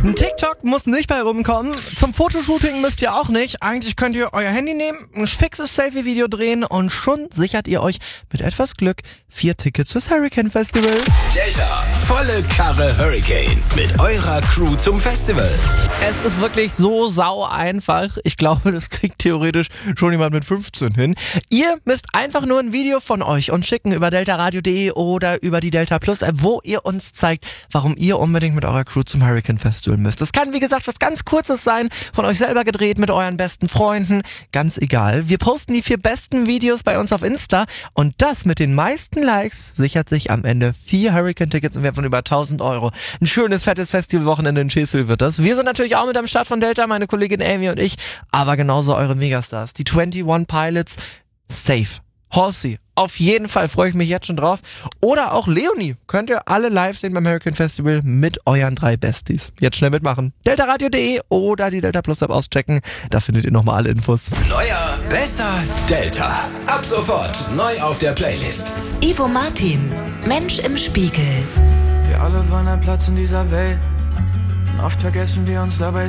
Ein TikTok muss nicht bei rumkommen. Zum Fotoshooting müsst ihr auch nicht. Eigentlich könnt ihr euer Handy nehmen, ein fixes Selfie-Video drehen und schon sichert ihr euch mit etwas Glück 4 Tickets fürs Hurricane Festival. Delta, volle Karre Hurricane mit eurer Crew zum Festival. Es ist wirklich so sau einfach. Ich glaube, das kriegt theoretisch schon jemand mit 15 hin. Ihr müsst einfach nur ein Video von euch uns schicken über deltaradio.de oder über die Delta Plus App, wo ihr uns zeigt, warum ihr unbedingt mit eurer Crew zum Hurricane Festival müsst. Das kann, wie gesagt, was ganz Kurzes sein, von euch selber gedreht, mit euren besten Freunden, ganz egal. Wir posten die 4 besten Videos bei uns auf Insta und das mit den meisten Likes sichert sich am Ende 4 Hurricane-Tickets im Wert von über 1.000 Euro. Ein schönes, fettes Festivalwochenende in Schesel wird das. Wir sind natürlich auch mit am Start von Delta, meine Kollegin Amy und ich, aber genauso eure Megastars, die 21 Pilots, safe. Horsey, auf jeden Fall freue ich mich jetzt schon drauf. Oder auch Leonie, könnt ihr alle live sehen beim Hurricane Festival mit euren 3 Besties. Jetzt schnell mitmachen. deltaradio.de oder die Delta Plus App auschecken, da findet ihr nochmal alle Infos. Neuer, besser, Delta. Ab sofort neu auf der Playlist. Ivo Martin, Mensch im Spiegel. Wir alle wollen einen Platz in dieser Welt. Und oft vergessen wir uns dabei